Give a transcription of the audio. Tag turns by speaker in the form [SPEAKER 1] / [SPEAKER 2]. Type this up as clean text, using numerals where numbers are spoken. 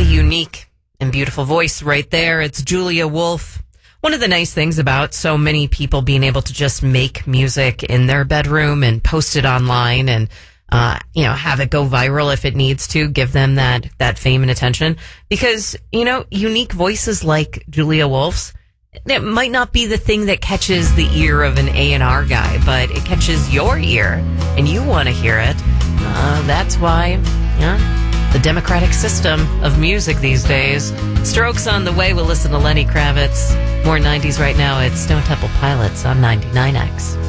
[SPEAKER 1] unique and beautiful voice right there. It's Julia Wolf. One of the nice things about so many people being able to just make music in their bedroom and post it online and, have it go viral if it needs to, give them that fame and attention. Because, unique voices like Julia Wolf's, it might not be the thing that catches the ear of an A&R guy, but it catches your ear and you want to hear it. That's why, the democratic system of music these days. Strokes on the way. We'll listen to Lenny Kravitz. More 90s right now. It's Stone Temple Pilots on 99X.